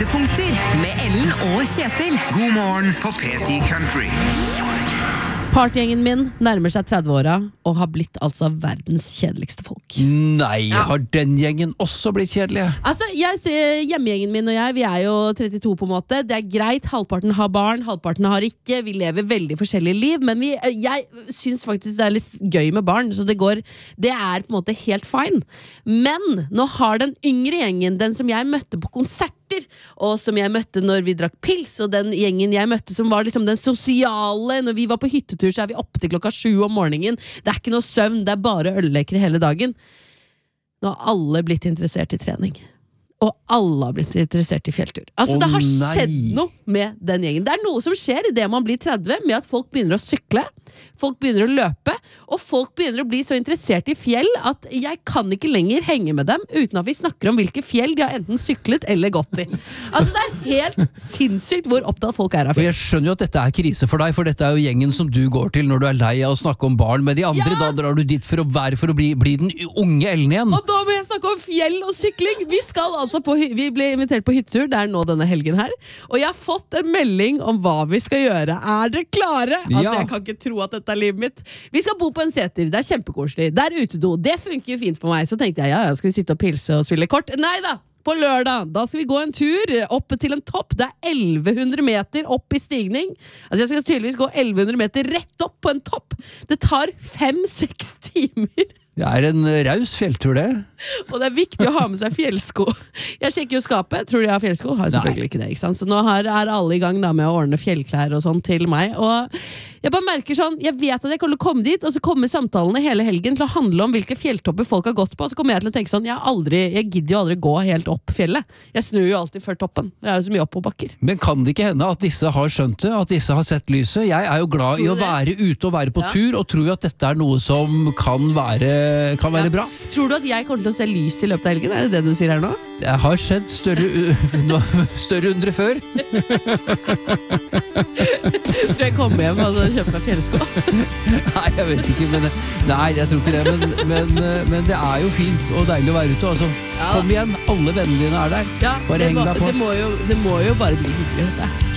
Høydepunkter med Ellen og Kjetil. God morgen på P10 Country. Partygjengen min nærmer seg 30-åra og har blitt altså verdens kjedeligste folk. Nei, har den gjengen også blitt kjedelige? Altså, jeg ser hjemmegjengen min og jeg, vi er jo 32 på en måte. Det er greit, halvparten har barn, halvparten har ikke. Vi lever veldig forskjellige liv, men jeg synes faktisk det er litt gøy med barn, så det er på en måte helt fine. Men nå har den yngre gjengen, den som jeg møtte på konserter, og som jeg møtte når vi drakk pils, og den gjengen jeg møtte som var liksom den sosiale, når vi var på hyttetur så er vi oppe til 7 om morgenen, det er ikke noe søvn, det er bare ølleker hele dagen. Nå har alle blitt interessert i trening, og alle har blitt interessert i fjelltur. Altså det har skjedd noe med den gjengen. Det er noe som skjer i det man blir 30, med at folk begynner å sykle, folk begynner å løpe, og folk begynner å bli så interessert i fjell at jeg kan ikke lenger henge med dem uten at vi snakker om hvilke fjell de har enten syklet eller gått i. Altså det er helt sinnssykt hvor opptatt folk er av fjell. Jeg skjønner jo at dette er krise for deg, for dette er jo gjengen som du går til når du er lei av å snakke om barn, men de andre da drar du dit for å bli den unge Ellen igjen. Og da må jeg snakke om fjell og sykling. Vi ble invitert på hyttetur, det er nå denne helgen her, og jeg har fått en melding om hva vi skal gjøre. Er dere klare? Altså jeg kan ikke tro at dette er livet mitt. Vi skal bo på en seter, det er kjempekoselig, det er utedo, det funker jo fint for meg. Så tenkte jeg, skal vi sitte og pilse og spille kort? Nei da, på lørdag, da skal vi gå en tur opp til en topp. Det er 1100 meter opp i stigning. Altså jeg skal tydeligvis gå 1100 meter rett opp på en topp. Det tar 5-6 timer. Det er en raus fjelltur det. Og det er viktig å ha med seg fjellsko. Jeg sjekker jo skapet, tror du jeg har fjellsko? Har jeg selvfølgelig ikke det, ikke sant? Så nå er alle i gang da med å ordne fjellklær og sånn til meg. Og jeg bare merker sånn, jeg vet at jeg kommer til å komme dit, og så kommer samtalene hele helgen til å handle om hvilke fjelltopper folk har gått på, og så kommer jeg til å tenke sånn, jeg gidder jo aldri gå helt opp fjellet. Jeg snur jo alltid før toppen. Det er jo så mye oppoverbakker. Men kan det ikke hende at disse har skjønt det, at disse har sett lyset? Jeg er jo glad i å være ute og være på tur, og tror jo at dette er noe som kan være bra. Tror du at jeg kommer til å se lys i løpet av helgen? Er det det du sier her nå? Det har skjedd større undre før. Tror jeg kommer hjem og kjøper meg fjellsko. Nei, jeg vet ikke, nei, jeg tror ikke det, men det er jo fint og deilig å være ute. Altså, kom igjen, alle vennene dine er der. Bare heng deg på. Det må jo bare bli hyggelig.